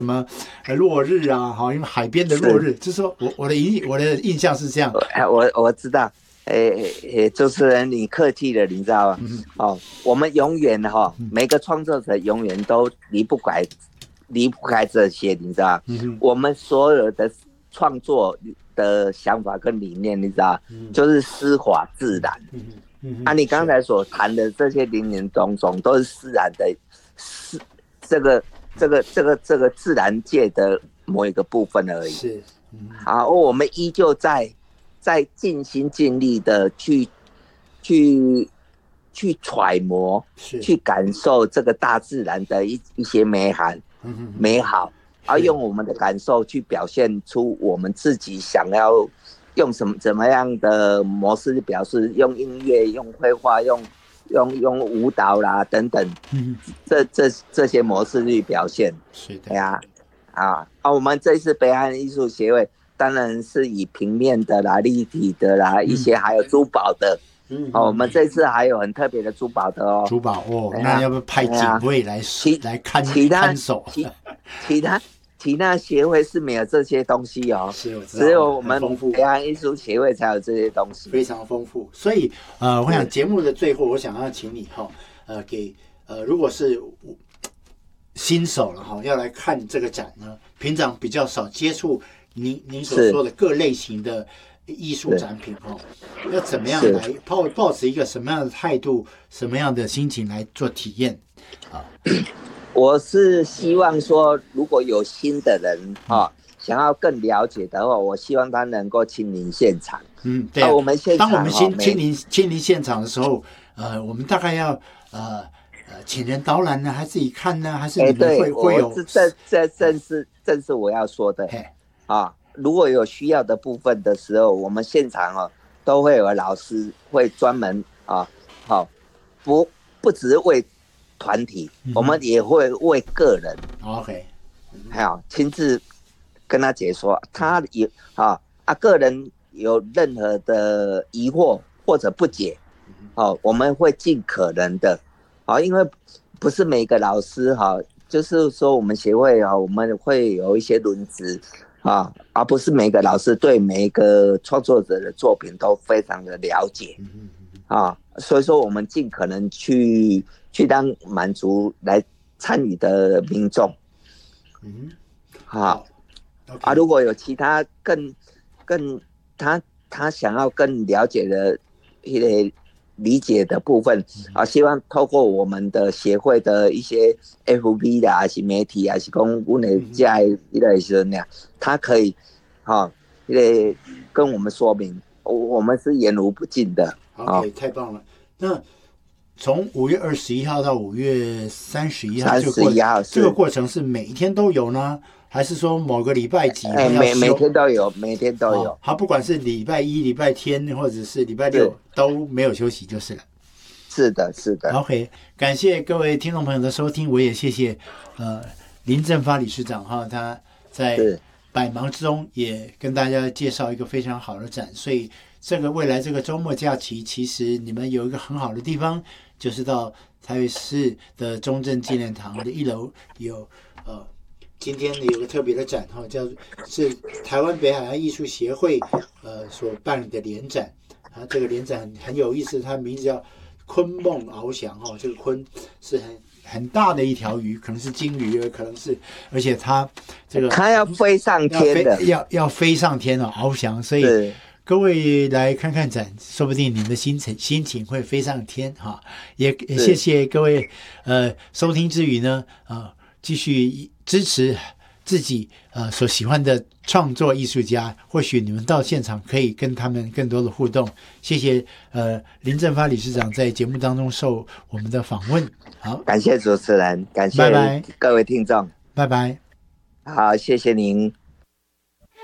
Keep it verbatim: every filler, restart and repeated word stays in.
什么呃落日啊，哈，因为海边的落日，就是说我我的印我的印象是这样。 我我知道，诶诶，主持人你客气了，你知道吗？嗯、哦，我们永远哈、哦，每个创作者永远都离不开离不开这些，你知道？嗯、我们所有的创作的想法跟理念，你知道，嗯、就是师法自然。嗯嗯、啊，你刚才所谈的这些林林总总，都是自然的，是这个这个这个这个自然界的某一个部分而已。 是，嗯、 好，我们依旧在在尽心尽力的去去去揣摩，去感受这个大自然的一一些美好，嗯、美好，而用我们的感受去表现出我们自己想要用什么怎么样的模式去表示，用音乐、用绘画、用用用舞蹈啦等等，嗯、这这这些模式去表现。 是的， 对呀、啊，啊啊，我们这次北岸艺术协会当然是以平面的啦、立体的啦，嗯、一些还有珠宝的。嗯，哦，我们这次还有很特别的珠宝的哦。 珠宝哦，那要不派警卫来、啊、来看其他看守？ 其其他其他协会是没有这些东西哦， 是我知道，只有我们北岸艺术协会才有这些东西， 非常丰富。所以呃，我想节目的最后，我想要请你哈，呃，给呃，如果是新手了哈，要来看这个展呢，平常比较少接触您您所说的各类型的艺术展品哈，要怎么样来抱抱持一个什么样的态度、什么样的心情来做体验啊？ 我是希望说，如果有新的人哈、哦，想要更了解的话，我希望他能够亲临现场。 嗯，对、啊。 我们现场当我们亲亲临亲临现场的时候，呃，我们大概要呃呃请人导览呢，还是自己看呢，还是你们会、欸、会有？ 这这正是正是我要说的啊。如果有需要的部分的时候，我们现场哦都会有老师会专门啊，好、哦、不不只是为团体，嗯、我们也会为个人 ，OK， 还有亲自跟他解说，他也啊啊个人有任何的疑惑或者不解，哦，我们会尽可能的，啊，因为不是每个老师哈、啊，就是说我们协会啊，我们会有一些轮值。啊，而不是每个老师对每一个创作者的作品都非常的了解，啊，所以说我们尽可能去去当满足来参与的民众，嗯，好，啊，如果有其他更更他他想要更了解的一些理解的部分啊，希望透过我们的协会的一些 F B 啦，还是媒体，还是讲我们在一类是那样，他可以哈，一类跟我们说明，我们是言无不尽的。 OK， 太棒了。那从五月二十一号到五月三十一号，这个过程，这个过程是每一天都有呢？还是说某个礼拜几要休？ 每每天都有，每天都有。 他、哦、不管是礼拜一、礼拜天，或者是礼拜六，都没有休息就是了。 是的，是的。 OK， 感谢各位听众朋友的收听，我也谢谢呃林正发理事长哈，他在百忙之中也跟大家介绍一个非常好的展，所以这个未来这个周末假期，其实你们有一个很好的地方，就是到台北市的中正纪念堂的一楼有呃。今天呢有个特别的展哈，叫是台湾北海岸艺术协会呃所办理的联展啊，这个联展很很有意思，它名字叫鲲梦翱翔哈，这个鲲是很很大的一条鱼，可能是金鱼，可能是，而且它这个它要飞上天的， 要要要飞上天哦，翱翔，所以各位来看看展，说不定你们的心情心情会飞上天哈，也也谢谢各位呃收听之余呢啊。呃继续支持自己呃所喜欢的创作艺术家，或许你们到现场可以跟他们更多的互动。谢谢呃林正发理事长在节目当中受我们的访问。好， 感谢主持人，感谢各位听众， 拜拜。 好，谢谢您。